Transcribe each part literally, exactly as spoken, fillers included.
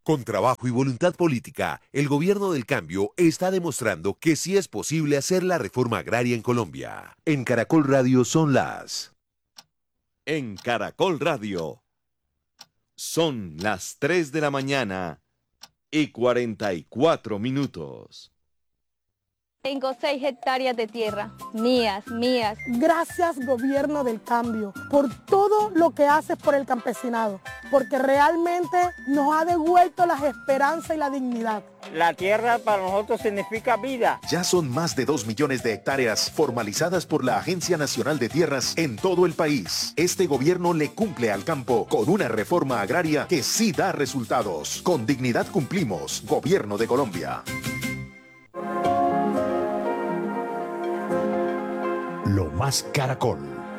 Con trabajo y voluntad política, el gobierno del cambio está demostrando que sí es posible hacer la reforma agraria en Colombia. En Caracol Radio son las... En Caracol Radio son las tres de la mañana y cuarenta y cuatro minutos. Tengo seis hectáreas de tierra, mías, mías. Gracias, gobierno del cambio, por todo lo que haces por el campesinado, porque realmente nos ha devuelto la esperanza y la dignidad. La tierra para nosotros significa vida. Ya son más de dos millones de hectáreas formalizadas por la Agencia Nacional de Tierras en todo el país. Este gobierno le cumple al campo con una reforma agraria que sí da resultados. Con dignidad cumplimos, Gobierno de Colombia. Lo más Caracol.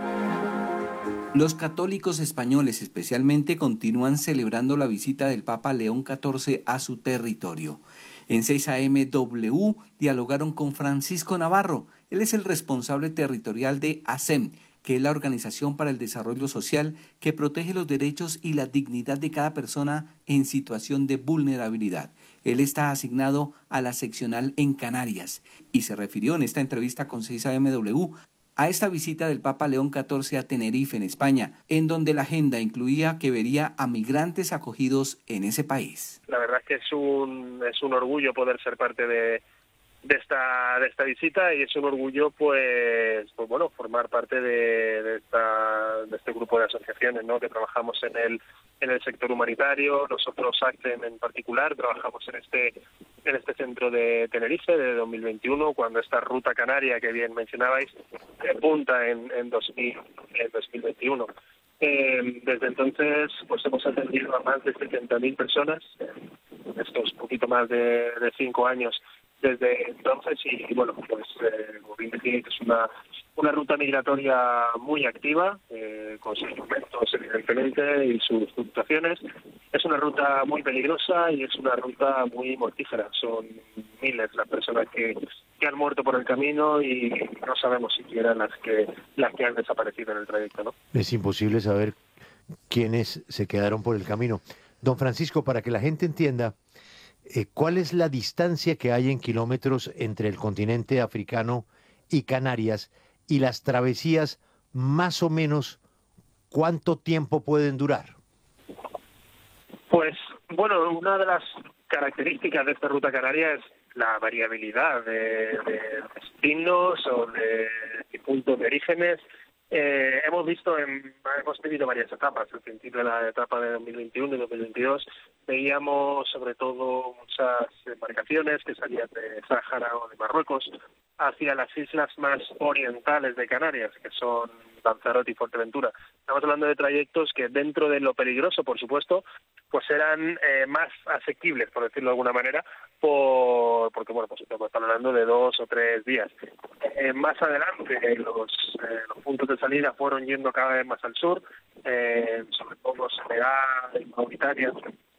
Los católicos españoles especialmente continúan celebrando la visita del Papa León catorce a su territorio. En seis A M W dialogaron con Francisco Navarro. Él es el responsable territorial de A S E M, que es la Organización para el Desarrollo Social que protege los derechos y la dignidad de cada persona en situación de vulnerabilidad. Él está asignado a la seccional en Canarias y se refirió en esta entrevista con seis A M W a esta visita del Papa León catorce a Tenerife, en España, en donde la agenda incluía que vería a migrantes acogidos en ese país. La verdad es que es un, es un orgullo poder ser parte de, de, esta, de esta visita y es un orgullo pues, pues bueno, formar parte de, de, esta, de este grupo de asociaciones, ¿no?, que trabajamos en el en el sector humanitario. Nosotros, ACTEM en particular, trabajamos en este en este centro de Tenerife de dos mil veintiuno, cuando esta ruta canaria que bien mencionabais punta en, en, dos mil, en dos mil veintiuno. Eh, desde entonces pues hemos atendido a más de setenta mil personas en estos poquito más de, de cinco años desde entonces y bueno, pues eh, como bien decía, que es una una ruta migratoria muy activa, eh, con sus momentos evidentemente y sus fluctuaciones. Es una ruta muy peligrosa y es una ruta muy mortífera. Son miles las personas que, que han muerto por el camino y no sabemos siquiera las que las que han desaparecido en el trayecto, ¿no? Es imposible saber quiénes se quedaron por el camino. Don Francisco, para que la gente entienda, eh, ¿cuál es la distancia que hay en kilómetros entre el continente africano y Canarias? Y las travesías, más o menos, ¿cuánto tiempo pueden durar? Pues, bueno, una de las características de esta ruta canaria es la variabilidad de, de destinos o de, de puntos de orígenes. Eh, hemos visto, en, hemos tenido varias etapas. Al principio de la etapa de dos mil veintiuno y dos mil veintidós veíamos sobre todo muchas embarcaciones que salían de Sáhara o de Marruecos hacia las islas más orientales de Canarias, que son Lanzarote y Fuerteventura. Estamos hablando de trayectos que, dentro de lo peligroso, por supuesto, pues eran eh, más asequibles, por decirlo de alguna manera, por porque bueno, pues estamos hablando de dos o tres días. Eh, más adelante, los, eh, los puntos de salida fueron yendo cada vez más al sur, eh, sobre todo Senegal, Mauritania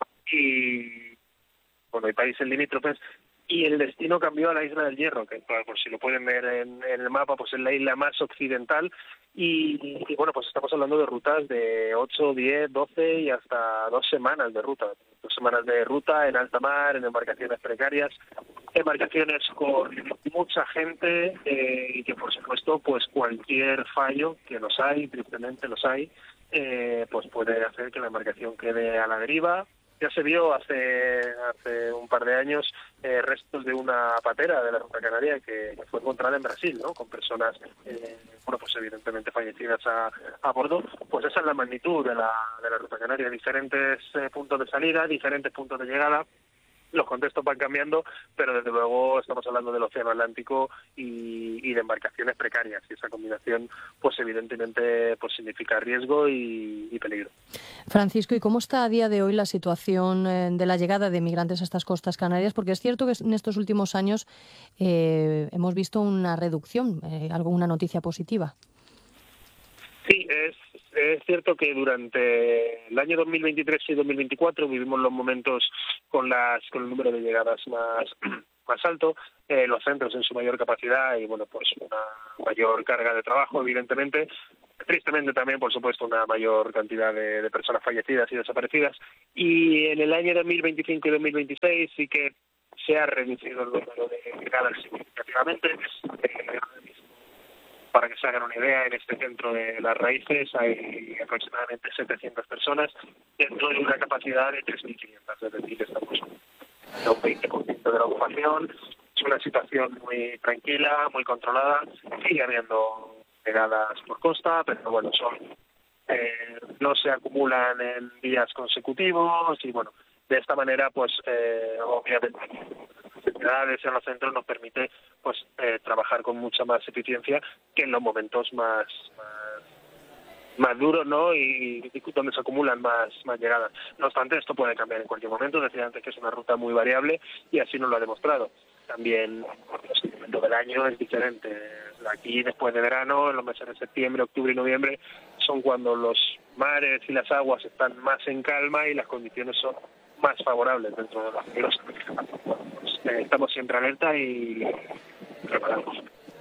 y bueno, hay países limítrofes. Y el destino cambió a la Isla del Hierro, que por si lo pueden ver en, en el mapa, pues es la isla más occidental. Y, y bueno, pues estamos hablando de rutas de ocho, diez, doce y hasta dos semanas de ruta. Dos semanas de ruta en alta mar, en embarcaciones precarias, embarcaciones con mucha gente eh, y que, por supuesto, pues cualquier fallo, que los hay, tristemente los hay, eh, pues puede hacer que la embarcación quede a la deriva. Ya se vio hace hace un par de años eh, restos de una patera de la ruta canaria que, que fue encontrada en Brasil, ¿no?, con personas, eh, bueno, pues evidentemente fallecidas a, a bordo. Pues esa es la magnitud de la, de la ruta canaria, diferentes eh, puntos de salida, diferentes puntos de llegada. Los contextos van cambiando, pero desde luego estamos hablando del Océano Atlántico y, y de embarcaciones precarias, y esa combinación pues evidentemente pues significa riesgo y, y peligro. Francisco, ¿y cómo está a día de hoy la situación eh, de la llegada de migrantes a estas costas canarias? Porque es cierto que en estos últimos años eh, hemos visto una reducción, eh, alguna noticia positiva. Sí, es, es cierto que durante el año dos mil veintitrés y dos mil veinticuatro vivimos los momentos con las con el número de llegadas más más alto, eh, los centros en su mayor capacidad y bueno, pues una mayor carga de trabajo, evidentemente. tristemente también, por supuesto, una mayor cantidad de, de personas fallecidas y desaparecidas. Y en el año dos mil veinticinco y dos mil veintiséis sí que se ha reducido el número de llegadas significativamente. Eh, Para que se hagan una idea, en este centro de Las Raíces hay aproximadamente setecientas personas dentro de una capacidad de tres mil quinientas, es decir, estamos en un veinte por ciento de la ocupación. Es una situación muy tranquila, muy controlada. Sigue habiendo llegadas por costa, pero bueno, son eh, no se acumulan en días consecutivos y bueno, de esta manera, pues eh, obviamente actividades en los centros nos permite pues eh, trabajar con mucha más eficiencia que en los momentos más más, más duros, ¿no? Y, y donde se acumulan más más llegadas. No obstante, esto puede cambiar en cualquier momento. Decía antes que es una ruta muy variable y así nos lo ha demostrado. También el momento del año es diferente. Aquí, después de verano, en los meses de septiembre, octubre y noviembre, son cuando los mares y las aguas están más en calma y las condiciones son más favorables dentro de los ríos. Pues, eh, estamos siempre alerta y preparados.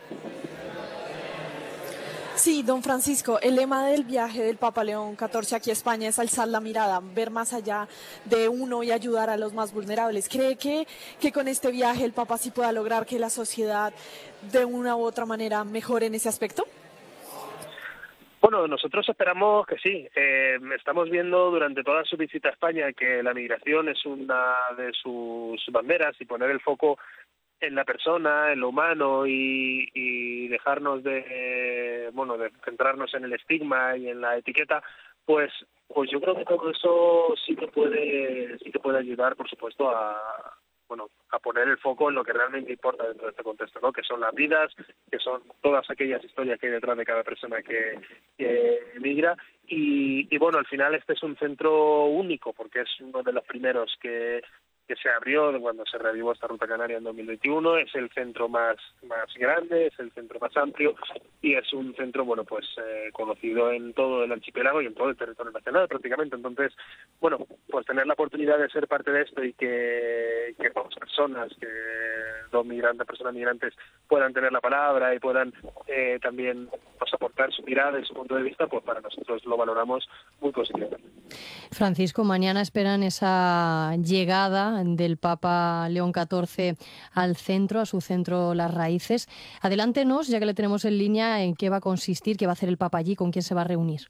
Sí, don Francisco, el lema del viaje del Papa León catorce aquí a España es alzar la mirada, ver más allá de uno y ayudar a los más vulnerables. ¿Cree que, que con este viaje el Papa sí pueda lograr que la sociedad de una u otra manera mejore en ese aspecto? Bueno, nosotros esperamos que sí. Eh, estamos viendo durante toda su visita a España que la migración es una de sus banderas y poner el foco en la persona, en lo humano y, y dejarnos de, bueno, de centrarnos en el estigma y en la etiqueta, pues, pues yo creo que todo eso sí que puede, sí que puede ayudar, por supuesto, a, bueno, a poner el foco en lo que realmente importa dentro de este contexto, ¿no? Que son las vidas, que son todas aquellas historias que hay detrás de cada persona que, que emigra y, y bueno, al final este es un centro único porque es uno de los primeros que que se abrió cuando se reavivó esta ruta canaria en dos mil veintiuno, es el centro más más grande, es el centro más amplio y es un centro, bueno, pues eh, conocido en todo el archipiélago y en todo el territorio nacional prácticamente. Entonces, bueno, pues tener la oportunidad de ser parte de esto y que, que dos personas, que dos migrantes, personas migrantes puedan tener la palabra y puedan eh, también pues, aportar su mirada y su punto de vista, pues para nosotros lo valoramos muy positivamente. Francisco, mañana esperan esa llegada del Papa León catorce al centro, a su centro Las Raíces. Adelántenos, ya que le tenemos en línea, en qué va a consistir, qué va a hacer el Papa allí, con quién se va a reunir.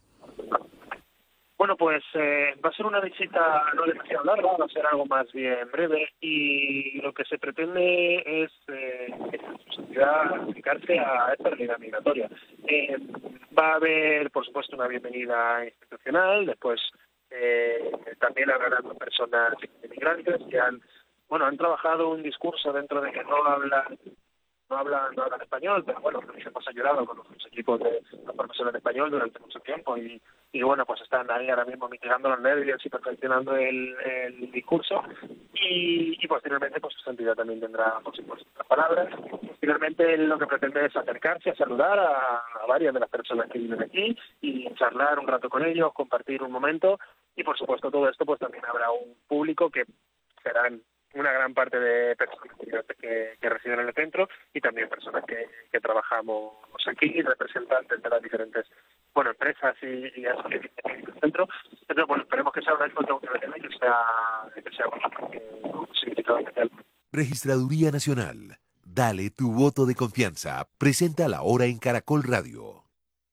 Bueno, pues eh, va a ser una visita no demasiado larga, va a ser algo más bien breve y lo que se pretende es eh, acercarse a esta realidad migratoria. Eh, va a haber, por supuesto, una bienvenida institucional, después eh, también hablarán con personas inmigrantes que han, bueno, han trabajado un discurso dentro de que no hablan no hablan, no hablan español, pero bueno, nos hemos ayudado con los equipos de formación en español durante mucho tiempo y, y bueno, pues están ahí ahora mismo mitigando los nervios y perfeccionando el, el discurso y, y posteriormente pues su santidad también tendrá, por supuesto, las palabras. Finalmente lo que pretende es acercarse a saludar a, a varias de las personas que viven aquí y charlar un rato con ellos, compartir un momento y por supuesto todo esto pues también habrá un público que serán una gran parte de personas que, que residen en el centro y también personas que, que trabajamos aquí, representantes de las diferentes bueno empresas y, y asociaciones del centro. Entonces, bueno, esperemos que sea una encuentro que sea, que sea un significado especial. Registraduría Nacional. Dale tu voto de confianza. Presenta la hora en Caracol Radio.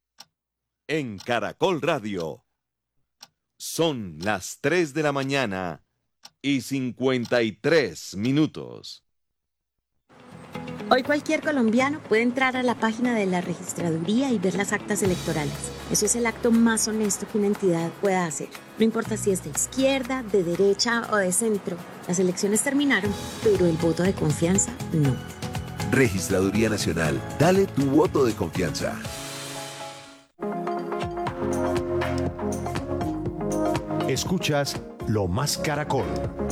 En Caracol Radio. Son las tres de la mañana y cincuenta y tres minutos. Hoy cualquier colombiano puede entrar a la página de la registraduría y ver las actas electorales. Eso es el acto más honesto que una entidad pueda hacer. No importa si es de izquierda, de derecha o de centro. Las elecciones terminaron, pero el voto de confianza no. Registraduría Nacional. Dale tu voto de confianza. Escuchas Lo Más Caracol.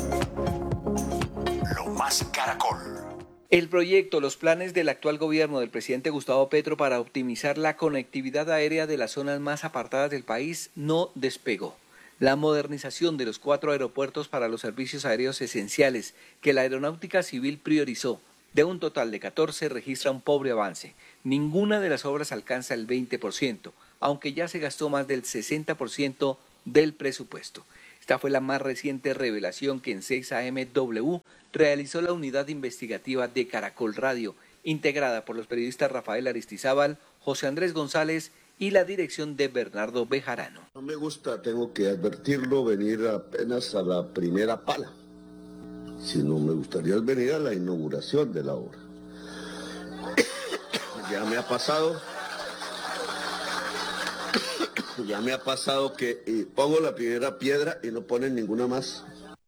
Lo Más Caracol. El proyecto, los planes del actual gobierno del presidente Gustavo Petro para optimizar la conectividad aérea de las zonas más apartadas del país no despegó. La modernización de los cuatro aeropuertos para los servicios aéreos esenciales que la Aeronáutica Civil priorizó, de un total de catorce, registra un pobre avance. Ninguna de las obras alcanza el veinte por ciento. aunque ya se gastó más del sesenta por ciento del presupuesto. Esta fue la más reciente revelación que en seis A M W realizó la unidad investigativa de Caracol Radio, integrada por los periodistas Rafael Aristizábal, José Andrés González y la dirección de Bernardo Bejarano. No me gusta, tengo que advertirlo, venir apenas a la primera pala, sino me gustaría venir a la inauguración de la obra. Ya me ha pasado, ya me ha pasado que eh, pongo la primera piedra y no ponen ninguna más.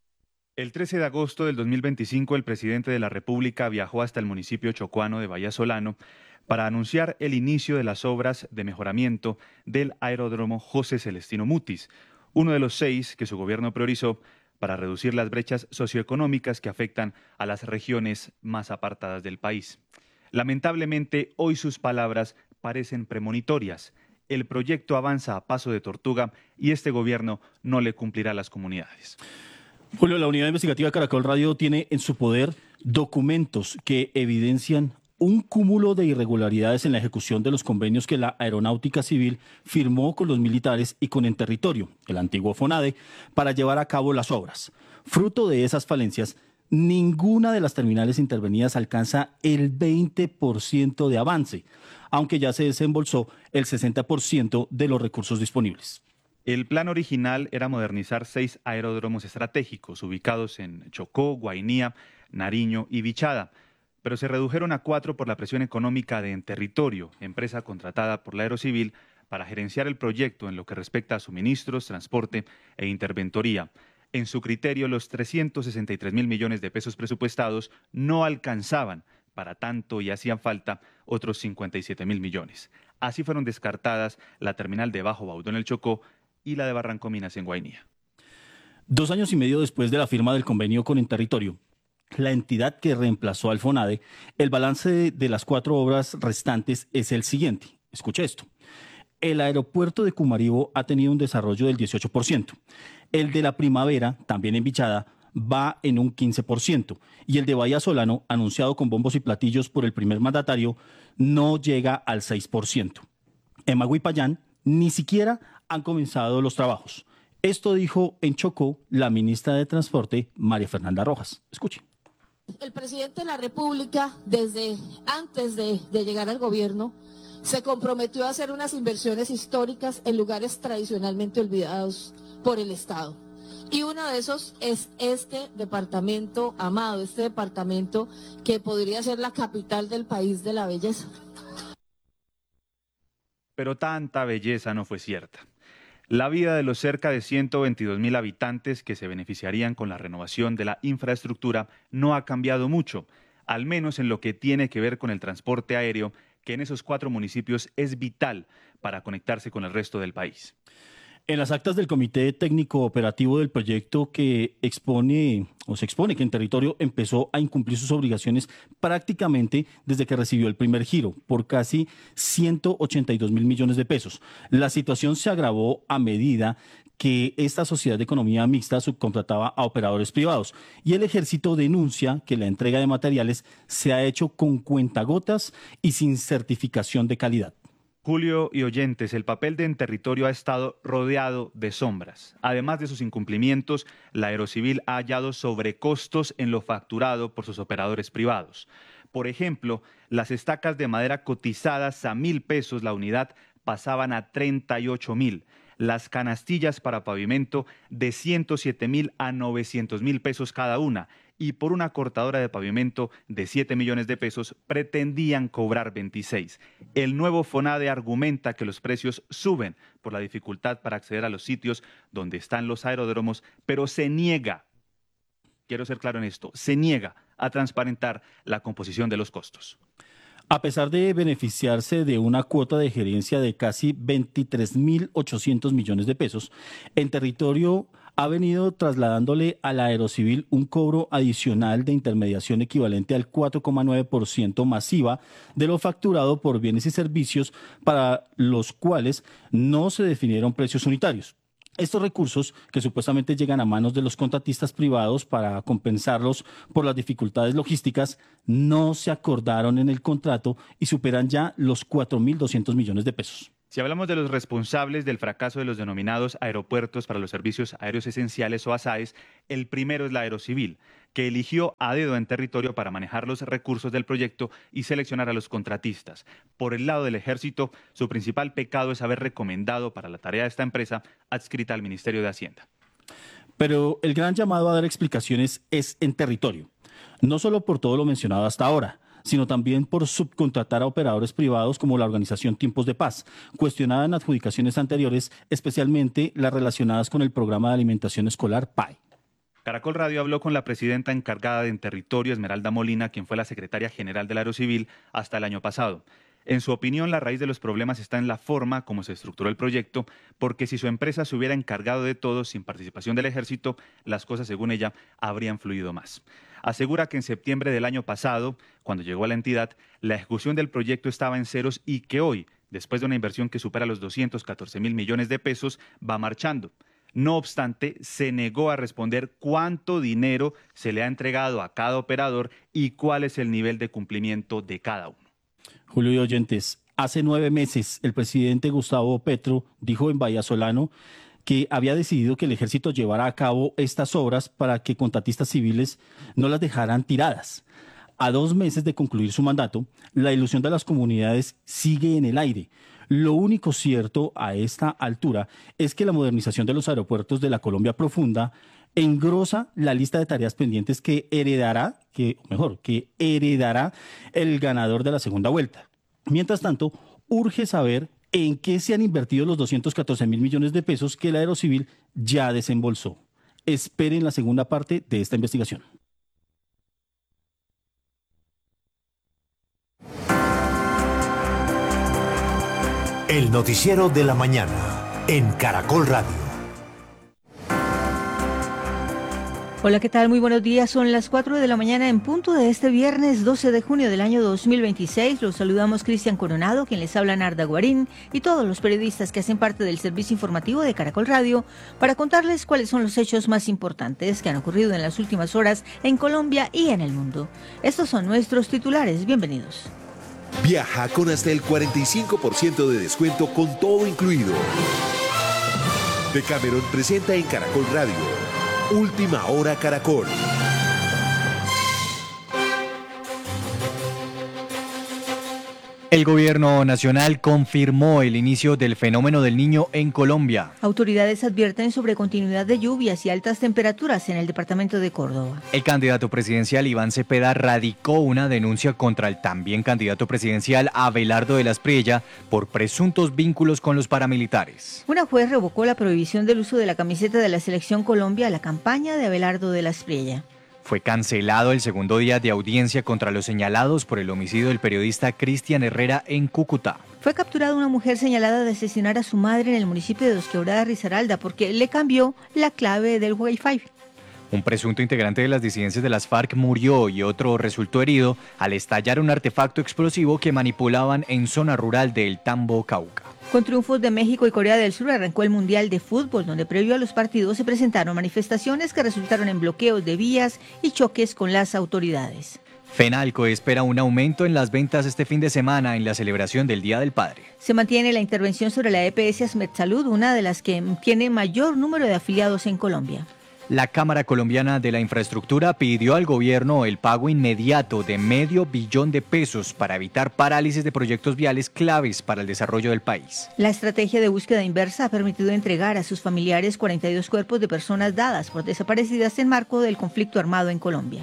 El trece de agosto del dos mil veinticinco, el presidente de la República viajó hasta el municipio chocuano de Vallasolano para anunciar el inicio de las obras de mejoramiento del aeródromo José Celestino Mutis, uno de los seis que su gobierno priorizó para reducir las brechas socioeconómicas que afectan a las regiones más apartadas del país. Lamentablemente, hoy sus palabras parecen premonitorias. El proyecto avanza a paso de tortuga y este gobierno no le cumplirá a las comunidades. Julio, la unidad investigativa Caracol Radio tiene en su poder documentos que evidencian un cúmulo de irregularidades en la ejecución de los convenios que la Aeronáutica Civil firmó con los militares y con Enterritorio, el antiguo FONADE, para llevar a cabo las obras. Fruto de esas falencias, ninguna de las terminales intervenidas alcanza el veinte por ciento de avance, aunque ya se desembolsó el sesenta por ciento de los recursos disponibles. El plan original era modernizar seis aeródromos estratégicos ubicados en Chocó, Guainía, Nariño y Vichada, pero se redujeron a cuatro por la presión económica de Enterritorio, empresa contratada por la Aerocivil para gerenciar el proyecto en lo que respecta a suministros, transporte e interventoría. En su criterio, los trescientos sesenta y tres mil millones de pesos presupuestados no alcanzaban para tanto y hacían falta otros cincuenta y siete mil millones. Así fueron descartadas la terminal de Bajo Baudó en el Chocó y la de Barranco Minas en Guainía. Dos años y medio después de la firma del convenio con Enterritorio, la entidad que reemplazó al FONADE, el balance de, de las cuatro obras restantes es el siguiente. Escuche esto. El aeropuerto de Cumaribo ha tenido un desarrollo del dieciocho por ciento. El de la Primavera, también en Vichada, va en un quince por ciento. Y el de Vallasolano, anunciado con bombos y platillos por el primer mandatario, no llega al seis por ciento. En Maguipayán, ni siquiera han comenzado los trabajos. Esto dijo en Chocó la ministra de Transporte, María Fernanda Rojas. Escuche. El presidente de la República, desde antes de, de llegar al gobierno, se comprometió a hacer unas inversiones históricas en lugares tradicionalmente olvidados por el Estado. Y uno de esos es este departamento amado, este departamento que podría ser la capital del país de la belleza. Pero tanta belleza no fue cierta. La vida de los cerca de ciento veintidós mil habitantes que se beneficiarían con la renovación de la infraestructura no ha cambiado mucho, al menos en lo que tiene que ver con el transporte aéreo, que en esos cuatro municipios es vital para conectarse con el resto del país. En las actas del Comité Técnico Operativo del proyecto que expone o se expone que Enterritorio empezó a incumplir sus obligaciones prácticamente desde que recibió el primer giro por casi ciento ochenta y dos mil millones de pesos. La situación se agravó a medida que esta sociedad de economía mixta subcontrataba a operadores privados y el Ejército denuncia que la entrega de materiales se ha hecho con cuentagotas y sin certificación de calidad. Julio y oyentes, el papel de Enterritorio ha estado rodeado de sombras. Además de sus incumplimientos, la Aerocivil ha hallado sobrecostos en lo facturado por sus operadores privados. Por ejemplo, las estacas de madera cotizadas a mil pesos la unidad pasaban a treinta y ocho mil. Las canastillas para pavimento de ciento siete mil a novecientos mil pesos cada una. Y por una cortadora de pavimento de siete millones de pesos pretendían cobrar veintiséis. El nuevo FONADE argumenta que los precios suben por la dificultad para acceder a los sitios donde están los aeródromos, pero se niega, quiero ser claro en esto, se niega a transparentar la composición de los costos. A pesar de beneficiarse de una cuota de gerencia de casi veintitrés mil ochocientos millones de pesos, Enterritorio ha venido trasladándole a la Aerocivil un cobro adicional de intermediación equivalente al cuatro coma nueve por ciento masiva de lo facturado por bienes y servicios para los cuales no se definieron precios unitarios. Estos recursos, que supuestamente llegan a manos de los contratistas privados para compensarlos por las dificultades logísticas, no se acordaron en el contrato y superan ya los cuatro mil doscientos millones de pesos. Si hablamos de los responsables del fracaso de los denominados aeropuertos para los servicios aéreos esenciales o ASAES, el primero es la Aerocivil, que eligió a dedo en territorio para manejar los recursos del proyecto y seleccionar a los contratistas. Por el lado del Ejército, su principal pecado es haber recomendado para la tarea de esta empresa adscrita al Ministerio de Hacienda. Pero el gran llamado a dar explicaciones es en territorio, no solo por todo lo mencionado hasta ahora, sino también por subcontratar a operadores privados como la organización Tiempos de Paz, cuestionada en adjudicaciones anteriores, especialmente las relacionadas con el programa de alimentación escolar P A E. Caracol Radio habló con la presidenta encargada de territorio, Esmeralda Molina, quien fue la secretaria general de la Aerocivil hasta el año pasado. En su opinión, la raíz de los problemas está en la forma como se estructuró el proyecto, porque si su empresa se hubiera encargado de todo sin participación del Ejército, las cosas, según ella, habrían fluido más. Asegura que en septiembre del año pasado, cuando llegó a la entidad, la ejecución del proyecto estaba en ceros y que hoy, después de una inversión que supera los doscientos catorce mil millones de pesos, va marchando. No obstante, se negó a responder cuánto dinero se le ha entregado a cada operador y cuál es el nivel de cumplimiento de cada uno. Julio y oyentes, hace nueve meses el presidente Gustavo Petro dijo en Vallasolano que había decidido que el Ejército llevara a cabo estas obras para que contratistas civiles no las dejaran tiradas. A dos meses de concluir su mandato, la ilusión de las comunidades sigue en el aire. Lo único cierto a esta altura es que la modernización de los aeropuertos de la Colombia profunda engrosa la lista de tareas pendientes que heredará, que mejor, que heredará el ganador de la segunda vuelta. Mientras tanto, urge saber en qué se han invertido los doscientos catorce mil millones de pesos que la Aerocivil ya desembolsó. Esperen la segunda parte de esta investigación. El noticiero de la mañana en Caracol Radio. Hola, ¿qué tal? Muy buenos días. Son las cuatro de la mañana en punto de este viernes doce de junio del año dos mil veintiséis. Los saludamos Cristian Coronado, quien les habla Narda Guarín, y todos los periodistas que hacen parte del servicio informativo de Caracol Radio para contarles cuáles son los hechos más importantes que han ocurrido en las últimas horas en Colombia y en el mundo. Estos son nuestros titulares. Bienvenidos. Viaja con hasta el cuarenta y cinco por ciento de descuento con todo incluido. Decameron presenta en Caracol Radio Última Hora Caracol. El gobierno nacional confirmó el inicio del fenómeno del Niño en Colombia. Autoridades advierten sobre continuidad de lluvias y altas temperaturas en el departamento de Córdoba. El candidato presidencial Iván Cepeda radicó una denuncia contra el también candidato presidencial Abelardo de la Espriella por presuntos vínculos con los paramilitares. Una juez revocó la prohibición del uso de la camiseta de la Selección Colombia a la campaña de Abelardo de la Espriella. Fue cancelado el segundo día de audiencia contra los señalados por el homicidio del periodista Cristian Herrera en Cúcuta. Fue capturada una mujer señalada de asesinar a su madre en el municipio de Dos Quebradas, Risaralda, porque le cambió la clave del Wi-Fi. Un presunto integrante de las disidencias de las FARC murió y otro resultó herido al estallar un artefacto explosivo que manipulaban en zona rural del Tambo, Cauca. Con triunfos de México y Corea del Sur arrancó el Mundial de Fútbol, donde previo a los partidos se presentaron manifestaciones que resultaron en bloqueos de vías y choques con las autoridades. Fenalco espera un aumento en las ventas este fin de semana en la celebración del Día del Padre. Se mantiene la intervención sobre la E P S Asmedsalud, una de las que tiene mayor número de afiliados en Colombia. La Cámara Colombiana de la Infraestructura pidió al gobierno el pago inmediato de medio billón de pesos para evitar parálisis de proyectos viales claves para el desarrollo del país. La estrategia de búsqueda inversa ha permitido entregar a sus familiares cuarenta y dos cuerpos de personas dadas por desaparecidas en marco del conflicto armado en Colombia.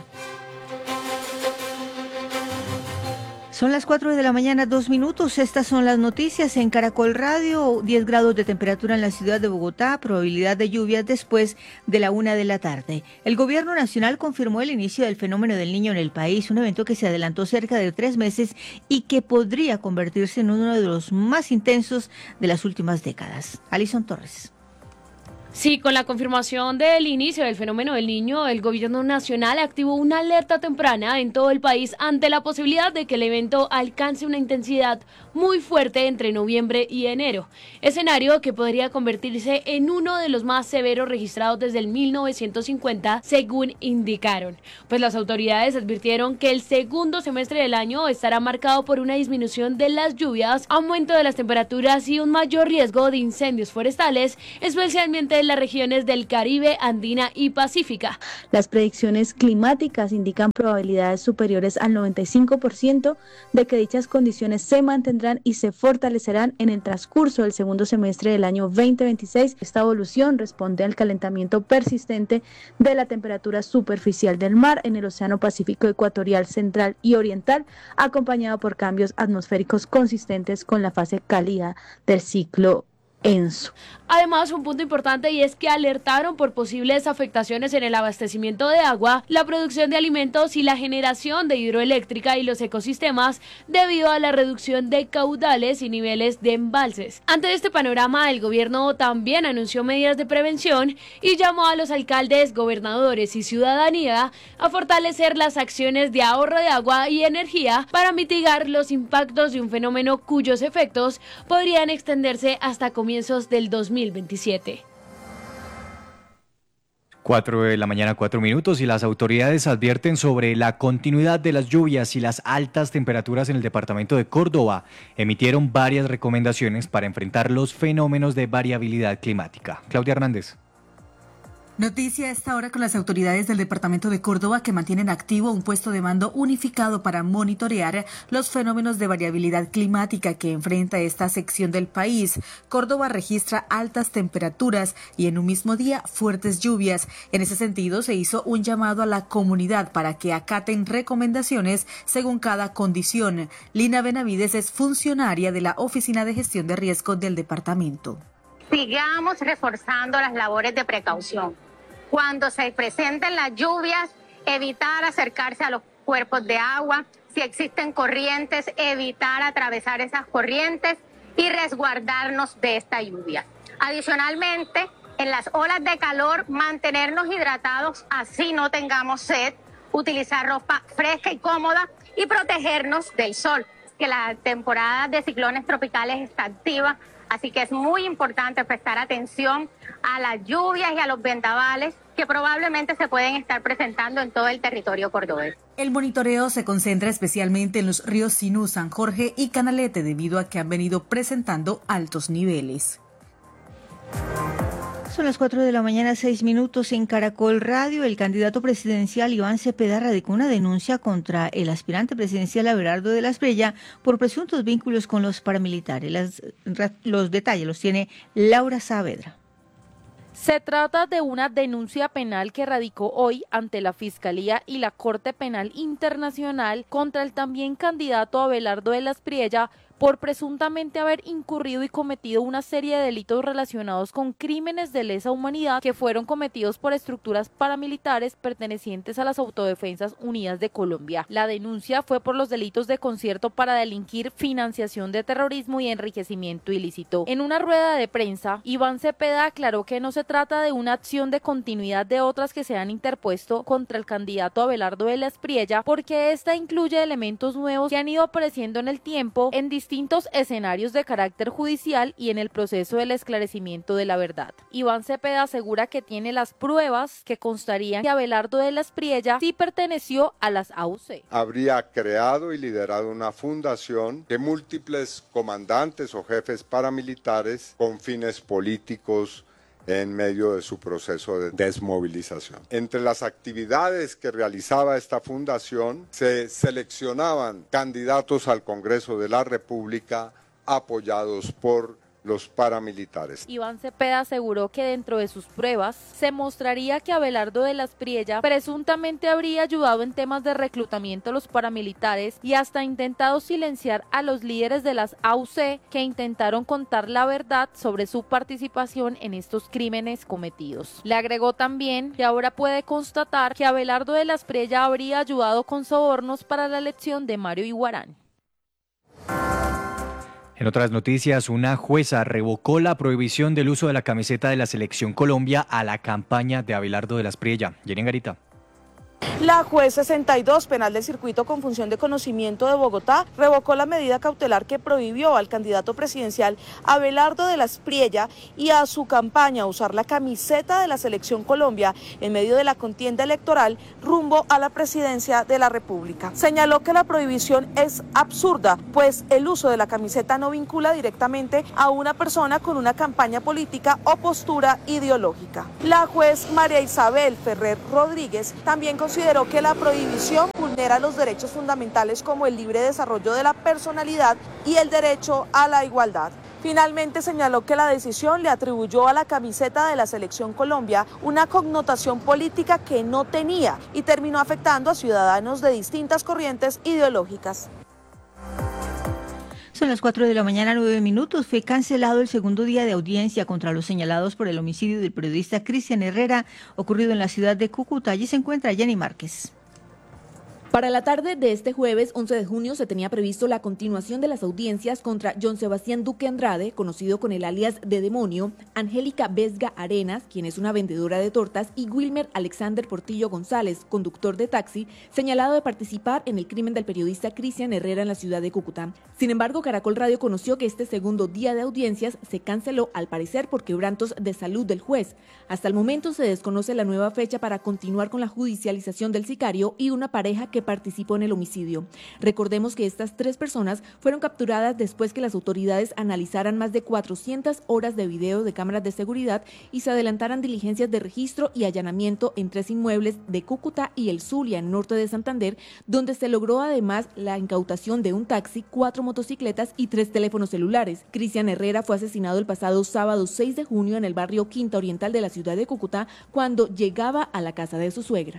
Son las cuatro de la mañana, dos minutos. Estas son las noticias en Caracol Radio. diez grados de temperatura en la ciudad de Bogotá, probabilidad de lluvias después de la una de la tarde. El gobierno nacional confirmó el inicio del fenómeno del Niño en el país, un evento que se adelantó cerca de tres meses y que podría convertirse en uno de los más intensos de las últimas décadas. Alison Torres. Sí, con la confirmación del inicio del fenómeno del Niño, el gobierno nacional activó una alerta temprana en todo el país ante la posibilidad de que el evento alcance una intensidad muy fuerte entre noviembre y enero, escenario que podría convertirse en uno de los más severos registrados desde el mil novecientos cincuenta, según indicaron. Pues las autoridades advirtieron que el segundo semestre del año estará marcado por una disminución de las lluvias, aumento de las temperaturas y un mayor riesgo de incendios forestales, especialmente en las regiones del Caribe, Andina y Pacífica. Las predicciones climáticas indican probabilidades superiores al noventa y cinco por ciento de que dichas condiciones se mantendrán y se fortalecerán en el transcurso del segundo semestre del año veinte veintiséis. Esta evolución responde al calentamiento persistente de la temperatura superficial del mar en el Océano Pacífico ecuatorial, central y oriental, acompañado por cambios atmosféricos consistentes con la fase cálida del ciclo Enso. Además, un punto importante y es que alertaron por posibles afectaciones en el abastecimiento de agua, la producción de alimentos y la generación de hidroeléctrica y los ecosistemas debido a la reducción de caudales y niveles de embalses. Ante este panorama, el gobierno también anunció medidas de prevención y llamó a los alcaldes, gobernadores y ciudadanía a fortalecer las acciones de ahorro de agua y energía para mitigar los impactos de un fenómeno cuyos efectos podrían extenderse hasta comienzos del dos mil veintisiete. Cuatro de la mañana, cuatro minutos, y las autoridades advierten sobre la continuidad de las lluvias y las altas temperaturas en el departamento de Córdoba. Emitieron varias recomendaciones para enfrentar los fenómenos de variabilidad climática. Claudia Hernández. Noticia a esta hora con las autoridades del departamento de Córdoba que mantienen activo un puesto de mando unificado para monitorear los fenómenos de variabilidad climática que enfrenta esta sección del país. Córdoba registra altas temperaturas y en un mismo día fuertes lluvias. En ese sentido, se hizo un llamado a la comunidad para que acaten recomendaciones según cada condición. Lina Benavides es funcionaria de la Oficina de Gestión de Riesgo del departamento. Sigamos reforzando las labores de precaución. Cuando se presenten las lluvias, evitar acercarse a los cuerpos de agua. Si existen corrientes, evitar atravesar esas corrientes y resguardarnos de esta lluvia. Adicionalmente, en las olas de calor, mantenernos hidratados, así no tengamos sed, utilizar ropa fresca y cómoda y protegernos del sol, que la temporada de ciclones tropicales está activa. Así que es muy importante prestar atención a las lluvias y a los vendavales que probablemente se pueden estar presentando en todo el territorio cordobés. El monitoreo se concentra especialmente en los ríos Sinú, San Jorge y Canalete debido a que han venido presentando altos niveles. Son las cuatro de la mañana, seis minutos en Caracol Radio. El candidato presidencial Iván Cepeda radicó una denuncia contra el aspirante presidencial Abelardo de la Espriella por presuntos vínculos con los paramilitares. Las, los detalles los tiene Laura Saavedra. Se trata de una denuncia penal que radicó hoy ante la Fiscalía y la Corte Penal Internacional contra el también candidato Abelardo de la Espriella por presuntamente haber incurrido y cometido una serie de delitos relacionados con crímenes de lesa humanidad que fueron cometidos por estructuras paramilitares pertenecientes a las Autodefensas Unidas de Colombia. La denuncia fue por los delitos de concierto para delinquir, financiación de terrorismo y enriquecimiento ilícito. En una rueda de prensa, Iván Cepeda aclaró que no se trata de una acción de continuidad de otras que se han interpuesto contra el candidato Abelardo de la Espriella, porque esta incluye elementos nuevos que han ido apareciendo en el tiempo en distintos distintos escenarios de carácter judicial y en el proceso del esclarecimiento de la verdad. Iván Cepeda asegura que tiene las pruebas que constarían que Abelardo de la Espriella sí perteneció a las A U C. Habría creado y liderado una fundación de múltiples comandantes o jefes paramilitares con fines políticos en medio de su proceso de desmovilización. Entre las actividades que realizaba esta fundación se seleccionaban candidatos al Congreso de la República apoyados por los paramilitares. Iván Cepeda aseguró que dentro de sus pruebas se mostraría que Abelardo de la Espriella presuntamente habría ayudado en temas de reclutamiento a los paramilitares y hasta intentado silenciar a los líderes de las A U C que intentaron contar la verdad sobre su participación en estos crímenes cometidos. Le agregó también que ahora puede constatar que Abelardo de la Espriella habría ayudado con sobornos para la elección de Mario Iguarán. En otras noticias, una jueza revocó la prohibición del uso de la camiseta de la Selección Colombia a la campaña de Abelardo de la Espriella. Jenny Garita. La juez sesenta y dos penal del circuito con función de conocimiento de Bogotá revocó la medida cautelar que prohibió al candidato presidencial Abelardo de la Espriella y a su campaña usar la camiseta de la Selección Colombia en medio de la contienda electoral rumbo a la presidencia de la República. Señaló que la prohibición es absurda, pues el uso de la camiseta no vincula directamente a una persona con una campaña política o postura ideológica. La juez María Isabel Ferrer Rodríguez también consideró que la prohibición vulnera los derechos fundamentales como el libre desarrollo de la personalidad y el derecho a la igualdad. Finalmente señaló que la decisión le atribuyó a la camiseta de la Selección Colombia una connotación política que no tenía y terminó afectando a ciudadanos de distintas corrientes ideológicas. Son las cuatro de la mañana, nueve minutos. Fue cancelado el segundo día de audiencia contra los señalados por el homicidio del periodista Cristian Herrera, ocurrido en la ciudad de Cúcuta. Allí se encuentra Jenny Márquez. Para la tarde de este jueves once de junio se tenía previsto la continuación de las audiencias contra John Sebastián Duque Andrade, conocido con el alias de Demonio, Angélica Vesga Arenas, quien es una vendedora de tortas, y Wilmer Alexander Portillo González, conductor de taxi, señalado de participar en el crimen del periodista Cristian Herrera en la ciudad de Cúcuta. Sin embargo, Caracol Radio conoció que este segundo día de audiencias se canceló al parecer por quebrantos de salud del juez. Hasta el momento se desconoce la nueva fecha para continuar con la judicialización del sicario y una pareja que participó en el homicidio. Recordemos que estas tres personas fueron capturadas después que las autoridades analizaran más de cuatrocientas horas de video de cámaras de seguridad y se adelantaran diligencias de registro y allanamiento en tres inmuebles de Cúcuta y el Zulia, en norte de Santander, donde se logró además la incautación de un taxi, cuatro motocicletas y tres teléfonos celulares. Cristian Herrera fue asesinado el pasado sábado seis de junio en el barrio Quinta Oriental de la ciudad de Cúcuta cuando llegaba a la casa de su suegra.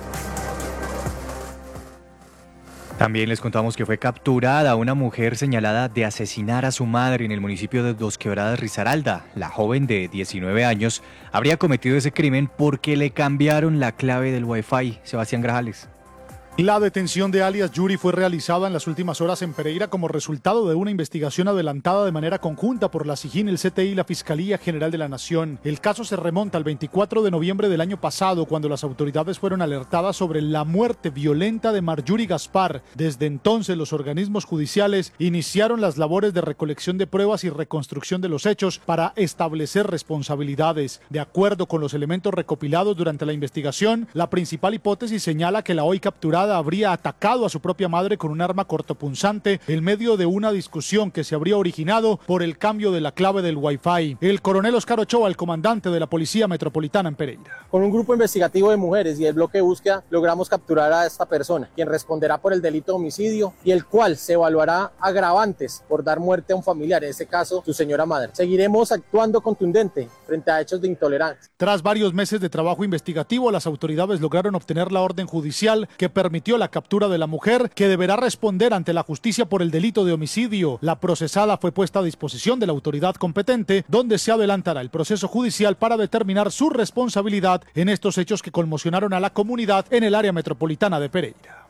También les contamos que fue capturada una mujer señalada de asesinar a su madre en el municipio de Dos Quebradas, Risaralda. La joven de diecinueve años habría cometido ese crimen porque le cambiaron la clave del Wi-Fi. Sebastián Grajales. La detención de alias Yuri fue realizada en las últimas horas en Pereira como resultado de una investigación adelantada de manera conjunta por la SIJIN, el C T I y la Fiscalía General de la Nación. El caso se remonta al veinticuatro de noviembre del año pasado, cuando las autoridades fueron alertadas sobre la muerte violenta de Marjorie Gaspar. Desde entonces, los organismos judiciales iniciaron las labores de recolección de pruebas y reconstrucción de los hechos para establecer responsabilidades. De acuerdo con los elementos recopilados durante la investigación, la principal hipótesis señala que la hoy capturada habría atacado a su propia madre con un arma cortopunzante en medio de una discusión que se habría originado por el cambio de la clave del Wi-Fi. El coronel Oscar Ochoa, el comandante de la Policía Metropolitana en Pereira. Con un grupo investigativo de mujeres y el bloque de búsqueda logramos capturar a esta persona, quien responderá por el delito de homicidio y el cual se evaluará agravantes por dar muerte a un familiar, en este caso su señora madre. Seguiremos actuando contundente frente a hechos de intolerancia. Tras varios meses de trabajo investigativo, las autoridades lograron obtener la orden judicial que permitió permitió la captura de la mujer, que deberá responder ante la justicia por el delito de homicidio. La procesada fue puesta a disposición de la autoridad competente, donde se adelantará el proceso judicial para determinar su responsabilidad en estos hechos que conmocionaron a la comunidad en el área metropolitana de Pereira.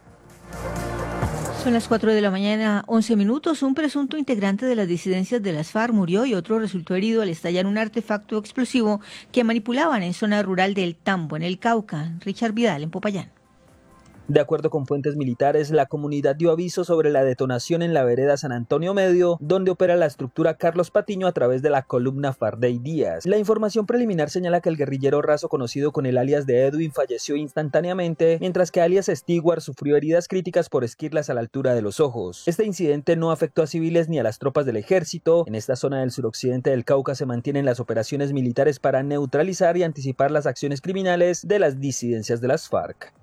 Son las cuatro de la mañana, once minutos. Un presunto integrante de las disidencias de las FARC murió y otro resultó herido al estallar un artefacto explosivo que manipulaban en zona rural del Tambo, en el Cauca. Richard Vidal, en Popayán. De acuerdo con fuentes militares, la comunidad dio aviso sobre la detonación en la vereda San Antonio Medio, donde opera la estructura Carlos Patiño a través de la columna Fardey Díaz. La información preliminar señala que el guerrillero raso conocido con el alias de Edwin falleció instantáneamente, mientras que alias Stewart sufrió heridas críticas por esquirlas a la altura de los ojos. Este incidente no afectó a civiles ni a las tropas del ejército. En esta zona del suroccidente del Cauca se mantienen las operaciones militares para neutralizar y anticipar las acciones criminales de las disidencias de las FARC.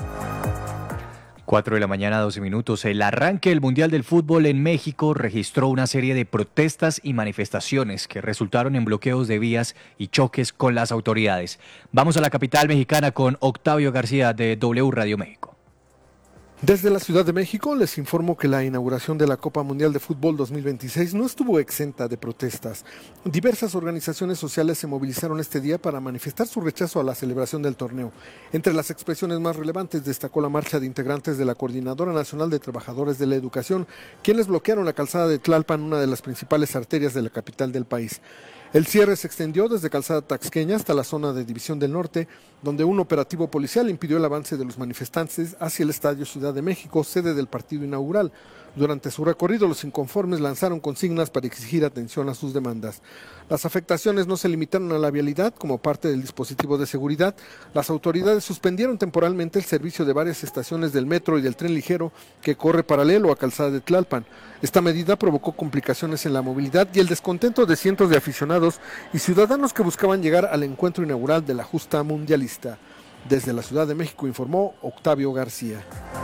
cuatro de la mañana, doce minutos. El arranque del Mundial del Fútbol en México registró una serie de protestas y manifestaciones que resultaron en bloqueos de vías y choques con las autoridades. Vamos a la capital mexicana con Octavio García de W Radio México. Desde la Ciudad de México les informo que la inauguración de la Copa Mundial de Fútbol dos mil veintiséis no estuvo exenta de protestas. Diversas organizaciones sociales se movilizaron este día para manifestar su rechazo a la celebración del torneo. Entre las expresiones más relevantes destacó la marcha de integrantes de la Coordinadora Nacional de Trabajadores de la Educación, quienes bloquearon la calzada de Tlalpan, una de las principales arterias de la capital del país. El cierre se extendió desde Calzada Taxqueña hasta la zona de División del Norte, donde un operativo policial impidió el avance de los manifestantes hacia el Estadio Ciudad de México, sede del partido inaugural. Durante su recorrido, los inconformes lanzaron consignas para exigir atención a sus demandas. Las afectaciones no se limitaron a la vialidad. Como parte del dispositivo de seguridad, las autoridades suspendieron temporalmente el servicio de varias estaciones del metro y del tren ligero que corre paralelo a Calzada de Tlalpan. Esta medida provocó complicaciones en la movilidad y el descontento de cientos de aficionados y ciudadanos que buscaban llegar al encuentro inaugural de la justa mundialista. Desde la Ciudad de México informó Octavio García.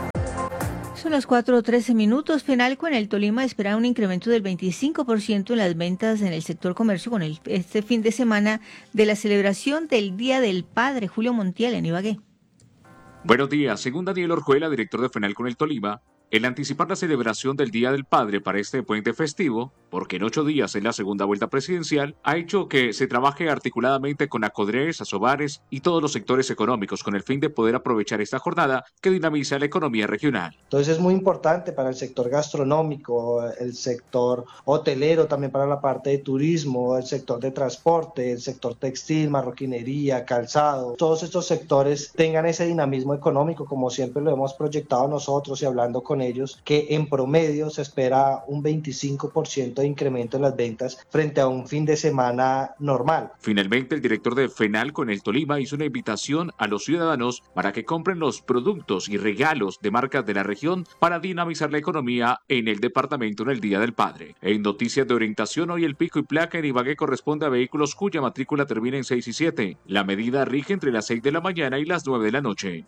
Son las cuatro trece minutos. Fenalco en el Tolima espera un incremento del veinticinco por ciento en las ventas en el sector comercio con el, este fin de semana de la celebración del Día del Padre. Julio Montiel en Ibagué. Buenos días. Según Daniel Orjuela, director de Fenalco en el Tolima, el anticipar la celebración del Día del Padre para este puente festivo, porque en ocho días es la segunda vuelta presidencial, ha hecho que se trabaje articuladamente con ACODRES, ASOBARES y todos los sectores económicos con el fin de poder aprovechar esta jornada que dinamiza la economía regional. Entonces es muy importante para el sector gastronómico, el sector hotelero, también para la parte de turismo, el sector de transporte, el sector textil, marroquinería, calzado. Todos estos sectores tengan ese dinamismo económico, como siempre lo hemos proyectado nosotros y hablando con ellos, que en promedio se espera un veinticinco por ciento de incremento en las ventas frente a un fin de semana normal. Finalmente, el director de Fenalco en el Tolima hizo una invitación a los ciudadanos para que compren los productos y regalos de marcas de la región para dinamizar la economía en el departamento en el Día del Padre. En noticias de orientación, hoy el pico y placa en Ibagué corresponde a vehículos cuya matrícula termina en seis y siete. La medida rige entre las seis de la mañana y las nueve de la noche.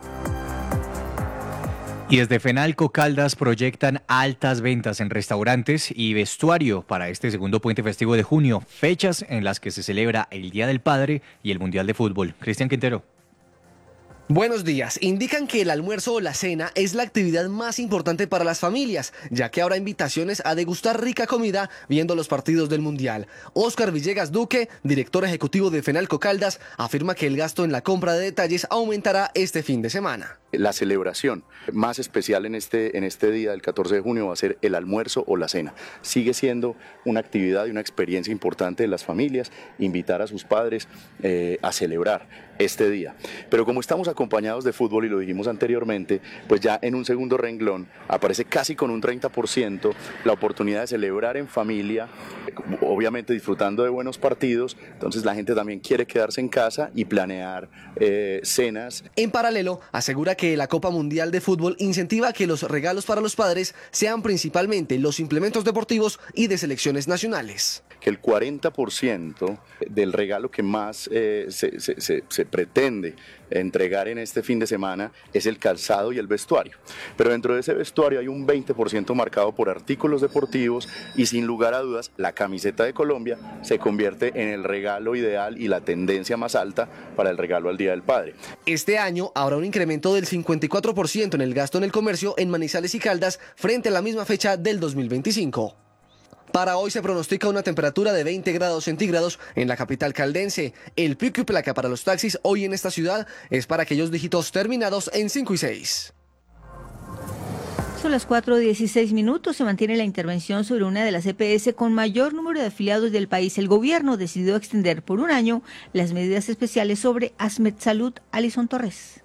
Y desde Fenalco Caldas proyectan altas ventas en restaurantes y vestuario para este segundo puente festivo de junio, fechas en las que se celebra el Día del Padre y el Mundial de Fútbol. Cristian Quintero. Buenos días. Indican que el almuerzo o la cena es la actividad más importante para las familias, ya que habrá invitaciones a degustar rica comida viendo los partidos del Mundial. Óscar Villegas Duque, director ejecutivo de Fenalco Caldas, afirma que el gasto en la compra de detalles aumentará este fin de semana. La celebración más especial en este, en este día del catorce de junio va a ser el almuerzo o la cena. Sigue siendo una actividad y una experiencia importante de las familias, invitar a sus padres eh, a celebrar este día. Pero como estamos acompañados de fútbol y lo dijimos anteriormente, pues ya en un segundo renglón aparece casi con un treinta por ciento la oportunidad de celebrar en familia, obviamente disfrutando de buenos partidos. Entonces la gente también quiere quedarse en casa y planear eh, cenas. En paralelo, asegura que la Copa Mundial de Fútbol incentiva que los regalos para los padres sean principalmente los implementos deportivos y de selecciones nacionales. Que el cuarenta por ciento del regalo que más eh, se, se, se, se pretende entregar en este fin de semana es el calzado y el vestuario. Pero dentro de ese vestuario hay un veinte por ciento marcado por artículos deportivos y sin lugar a dudas la camiseta de Colombia se convierte en el regalo ideal y la tendencia más alta para el regalo al Día del Padre. Este año habrá un incremento del cincuenta y cuatro por ciento en el gasto en el comercio en Manizales y Caldas frente a la misma fecha del dos mil veinticinco. Para hoy se pronostica una temperatura de veinte grados centígrados en la capital caldense. El pico y placa para los taxis hoy en esta ciudad es para aquellos dígitos terminados en cinco y seis. Son las cuatro dieciséis minutos. Se mantiene la intervención sobre una de las E P S con mayor número de afiliados del país. El gobierno decidió extender por un año las medidas especiales sobre Asmed Salud. Alison Torres.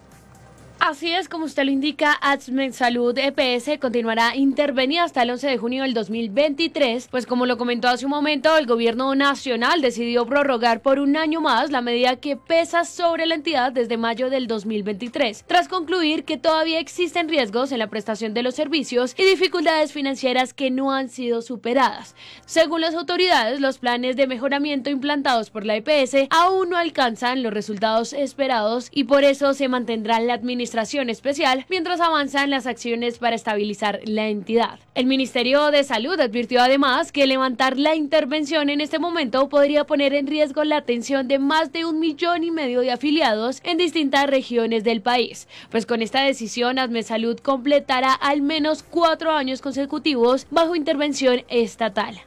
Así es, como usted lo indica, Asmed Salud E P S continuará intervenida hasta el once de junio del dos mil veintitrés, pues como lo comentó hace un momento, el gobierno nacional decidió prorrogar por un año más la medida que pesa sobre la entidad desde mayo del dos mil veintitrés, tras concluir que todavía existen riesgos en la prestación de los servicios y dificultades financieras que no han sido superadas. Según las autoridades, los planes de mejoramiento implantados por la E P S aún no alcanzan los resultados esperados y por eso se mantendrá la administración administración especial mientras avanzan las acciones para estabilizar la entidad. El Ministerio de Salud advirtió además que levantar la intervención en este momento podría poner en riesgo la atención de más de un millón y medio de afiliados en distintas regiones del país. Pues con esta decisión, ADMESalud completará al menos cuatro años consecutivos bajo intervención estatal.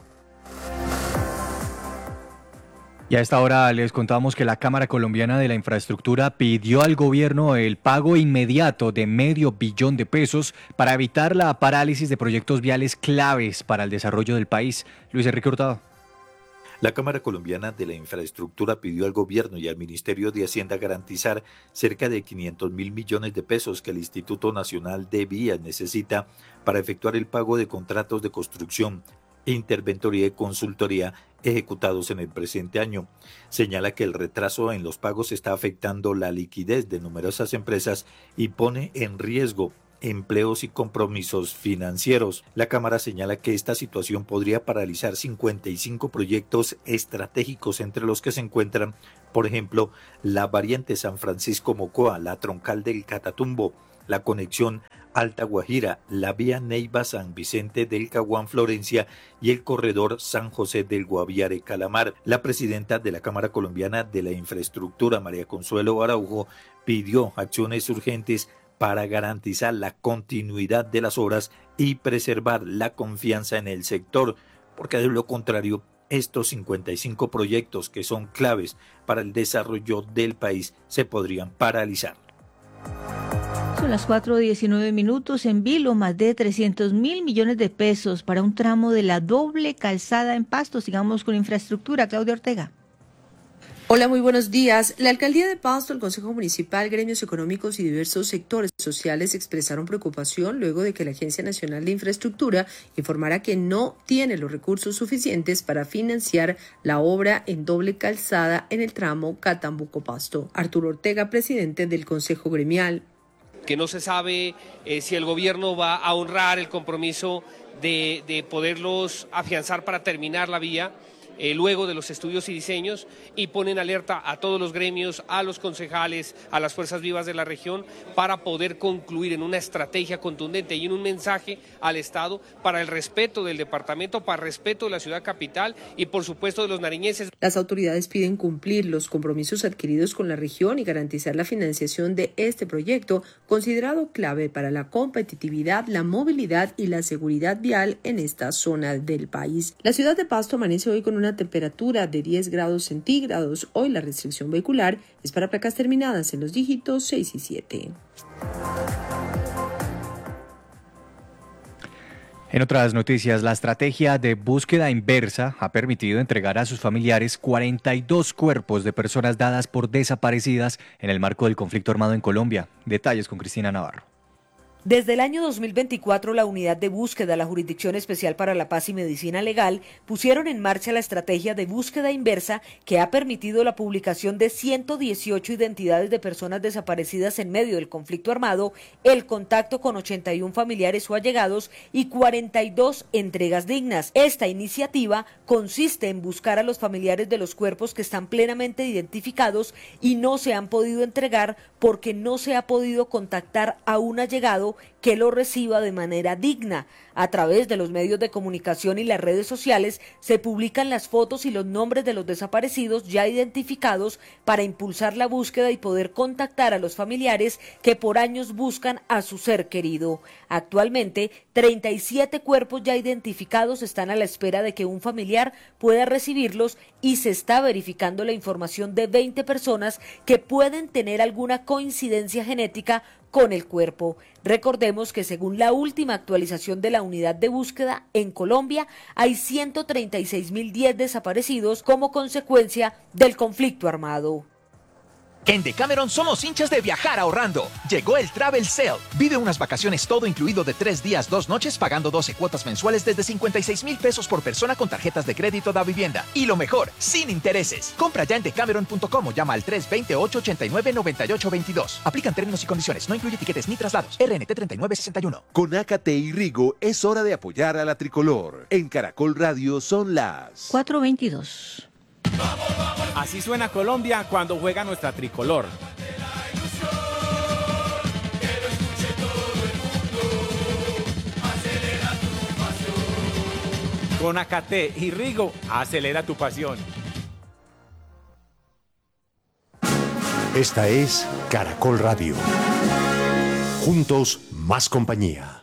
Y a esta hora les contamos que la Cámara Colombiana de la Infraestructura pidió al gobierno el pago inmediato de medio billón de pesos para evitar la parálisis de proyectos viales claves para el desarrollo del país. Luis Enrique Hurtado. La Cámara Colombiana de la Infraestructura pidió al gobierno y al Ministerio de Hacienda garantizar cerca de quinientos mil millones de pesos que el Instituto Nacional de Vías necesita para efectuar el pago de contratos de construcción, interventoría y consultoría ejecutados en el presente año. Señala que el retraso en los pagos está afectando la liquidez de numerosas empresas y pone en riesgo empleos y compromisos financieros. La Cámara señala que esta situación podría paralizar cincuenta y cinco proyectos estratégicos, entre los que se encuentran, por ejemplo, la variante San Francisco-Mocoa, la troncal del Catatumbo, la conexión Alta Guajira, la vía Neiva-San Vicente del Caguán-Florencia y el corredor San José del Guaviare-Calamar. La presidenta de la Cámara Colombiana de la Infraestructura, María Consuelo Araujo, pidió acciones urgentes para garantizar la continuidad de las obras y preservar la confianza en el sector, porque de lo contrario, estos cincuenta y cinco proyectos que son claves para el desarrollo del país se podrían paralizar. Son las cuatro diecinueve minutos. En Vilo, más de trescientos mil millones de pesos para un tramo de la doble calzada en Pasto. Sigamos con infraestructura. Claudia Ortega. Hola, muy buenos días. La Alcaldía de Pasto, el Consejo Municipal, gremios económicos y diversos sectores sociales expresaron preocupación luego de que la Agencia Nacional de Infraestructura informara que no tiene los recursos suficientes para financiar la obra en doble calzada en el tramo Catambuco-Pasto. Arturo Ortega, presidente del Consejo Gremial. Que no se sabe eh, si el gobierno va a honrar el compromiso de, de poderlos afianzar para terminar la vía. Eh, luego de los estudios y diseños, y ponen alerta a todos los gremios, a los concejales, a las fuerzas vivas de la región, para poder concluir en una estrategia contundente y en un mensaje al Estado para el respeto del departamento, para el respeto de la ciudad capital y por supuesto de los nariñenses. Las autoridades piden cumplir los compromisos adquiridos con la región y garantizar la financiación de este proyecto, considerado clave para la competitividad, la movilidad y la seguridad vial en esta zona del país. La ciudad de Pasto amanece hoy con una temperatura de diez grados centígrados. Hoy la restricción vehicular es para placas terminadas en los dígitos seis y siete. En otras noticias, la estrategia de búsqueda inversa ha permitido entregar a sus familiares cuarenta y dos cuerpos de personas dadas por desaparecidas en el marco del conflicto armado en Colombia. Detalles con Cristina Navarro. Desde el año dos mil veinticuatro, la Unidad de Búsqueda, la Jurisdicción Especial para la Paz y Medicina Legal pusieron en marcha la estrategia de búsqueda inversa que ha permitido la publicación de ciento dieciocho identidades de personas desaparecidas en medio del conflicto armado, el contacto con ochenta y uno familiares o allegados y cuarenta y dos entregas dignas. Esta iniciativa consiste en buscar a los familiares de los cuerpos que están plenamente identificados y no se han podido entregar porque no se ha podido contactar a un allegado que lo reciba de manera digna. A través de los medios de comunicación y las redes sociales se publican las fotos y los nombres de los desaparecidos ya identificados para impulsar la búsqueda y poder contactar a los familiares que por años buscan a su ser querido. Actualmente, treinta y siete cuerpos ya identificados están a la espera de que un familiar pueda recibirlos y se está verificando la información de veinte personas que pueden tener alguna coincidencia genética con el cuerpo. Recordemos que según la última actualización de la unidad de búsqueda, en Colombia hay ciento treinta y seis mil diez desaparecidos como consecuencia del conflicto armado. En Decameron somos hinchas de viajar ahorrando. Llegó el Travel Sale. Vive unas vacaciones todo incluido de tres días, dos noches, pagando doce cuotas mensuales desde cincuenta y seis mil pesos por persona con tarjetas de crédito da vivienda. Y lo mejor, sin intereses. Compra ya en decameron punto com o llama al tres dos cero, ocho ocho nueve, nueve ocho dos dos. Aplican términos y condiciones. No incluye tiquetes ni traslados. R N T treinta y nueve sesenta y uno. Con Ácate y Rigo es hora de apoyar a la tricolor. En Caracol Radio son las cuatro veintidós. Así suena Colombia cuando juega nuestra tricolor. Con Acate y Rigo, acelera tu pasión. Esta es Caracol Radio. Juntos, más compañía.